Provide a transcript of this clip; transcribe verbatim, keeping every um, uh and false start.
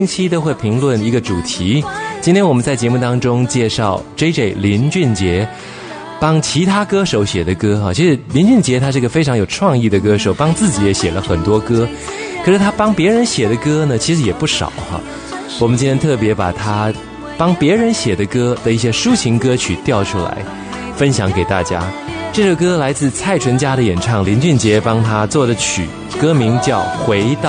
星期都会评论一个主题，今天我们在节目当中介绍 J J 林俊杰帮其他歌手写的歌哈。其实林俊杰他是个非常有创意的歌手，帮自己也写了很多歌，可是他帮别人写的歌呢，其实也不少哈。我们今天特别把他帮别人写的歌的一些抒情歌曲调出来，分享给大家。这首歌来自蔡淳佳的演唱，林俊杰帮他做的曲，歌名叫《回到